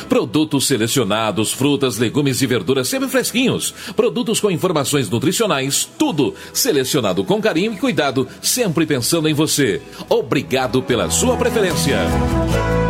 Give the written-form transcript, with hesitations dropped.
Produtos selecionados, frutas, legumes e verduras sempre fresquinhos. Produtos com informações nutricionais, tudo selecionado com carinho e cuidado, sempre pensando em você. Obrigado pela sua preferência.